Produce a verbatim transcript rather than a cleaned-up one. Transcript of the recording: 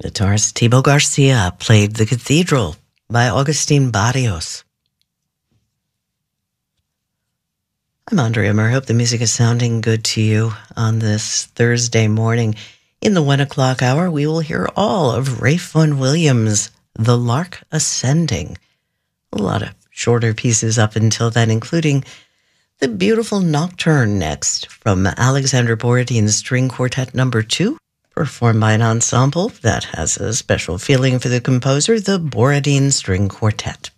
Guitarist Thibaut Garcia played The Cathedral by Augustin Barrios. I'm Andrea Murray. Hope the music is sounding good to you on this Thursday morning. In the one o'clock hour, we will hear all of Ralph Vaughan Williams' The Lark Ascending. A lot of shorter pieces up until then, including the beautiful Nocturne next from Alexander Borodin's String Quartet Number Two, performed by an ensemble that has a special feeling for the composer, the Borodin String Quartet.